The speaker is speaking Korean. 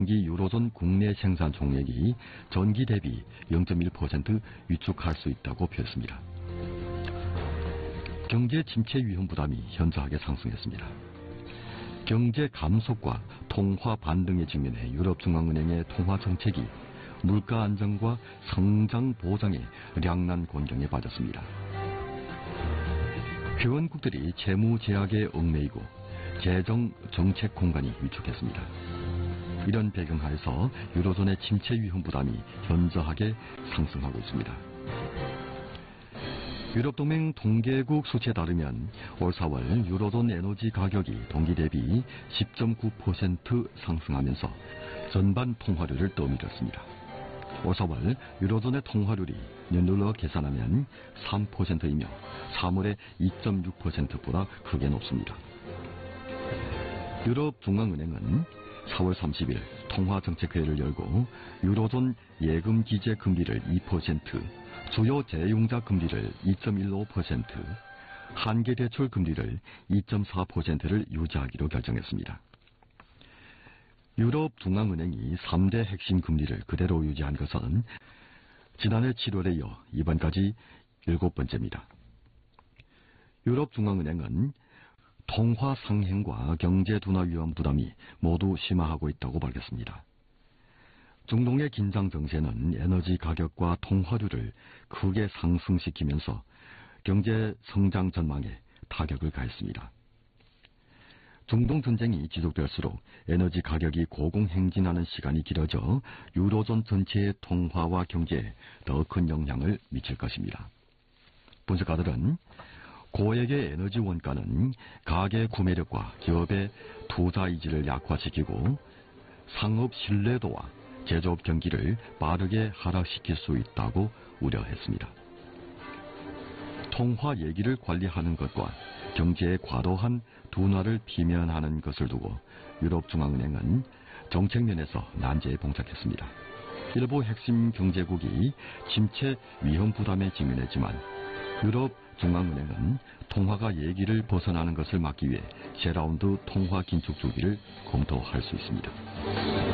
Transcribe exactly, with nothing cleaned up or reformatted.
기 유로존 국내 생산 총액이 전기 대비 영 점 일 퍼센트 위축할 수 있다고 표했습니다. 경제 침체 위험 부담이 현저하게 상승했습니다. 경제 감속과 통화 반등에 직면해 유럽중앙은행의 통화 정책이 물가 안정과 성장 보장의 량난 곤경에 빠졌습니다. 회원국들이 채무 제약에 얽매이고 재정 정책 공간이 위축했습니다. 이런 배경하에서 유로존의 침체 위험 부담이 현저하게 상승하고 있습니다. 유럽동맹 동계국 수치에 따르면 올 사월 유로존 에너지 가격이 동기 대비 십 점 구 퍼센트 상승하면서 전반 통화료를 떠밀었습니다. 올 사월 유로존의 통화료율이 연율로 계산하면 삼 퍼센트이며 삼월의 이 점 육 퍼센트보다 크게 높습니다. 유럽중앙은행은 사월 삼십일 통화정책회의를 열고 유로존 예금 기재 금리를 이 퍼센트, 주요 재융자 금리를 이 점 일오 퍼센트, 한계대출 금리를 이 점 사 퍼센트를 유지하기로 결정했습니다. 유럽중앙은행이 삼 대 핵심 금리를 그대로 유지한 것은 지난해 칠월에 이어 이번까지 일곱 번째입니다. 유럽중앙은행은 통화 상행과 경제 둔화 위험 부담이 모두 심화하고 있다고 밝혔습니다. 중동의 긴장 정세는 에너지 가격과 통화료를 크게 상승시키면서 경제 성장 전망에 타격을 가했습니다. 중동 전쟁이 지속될수록 에너지 가격이 고공행진하는 시간이 길어져 유로존 전체의 통화와 경제에 더 큰 영향을 미칠 것입니다. 분석가들은 고액의 에너지 원가는 가계 구매력과 기업의 투자 의지를 약화시키고 상업 신뢰도와 제조업 경기를 빠르게 하락시킬 수 있다고 우려했습니다. 통화 예기를 관리하는 것과 경제의 과도한 둔화를 비면하는 것을 두고 유럽중앙은행은 정책면에서 난제에 봉착했습니다. 일부 핵심 경제국이 침체 위험 부담에 직면했지만 유럽중앙은행은 통화가 예기를 벗어나는 것을 막기 위해 새 라운드 통화 긴축 주기를 검토할 수 있습니다.